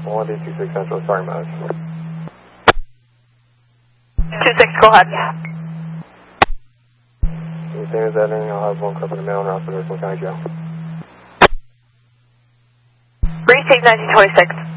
126 Central, sorry, Miles. 26, go ahead. Anything is ending, I'll have one clip in the mail and Route for County Jail. Receive 1926.